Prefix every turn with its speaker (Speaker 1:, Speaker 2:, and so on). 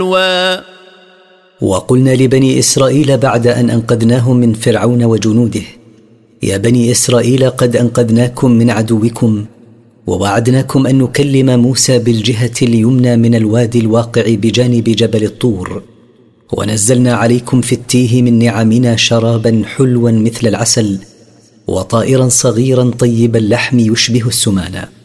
Speaker 1: وقلنا لبني إسرائيل بعد أن أنقذناهم من فرعون وجنوده: يا بني إسرائيل قد أنقذناكم من عدوكم، ووعدناكم أن نكلم موسى بالجهة اليمنى من الوادي الواقع بجانب جبل الطور، ونزلنا عليكم في التيه من نعمنا شرابا حلوا مثل العسل، وطائرا صغيرا طيب اللحم يشبه السمانة.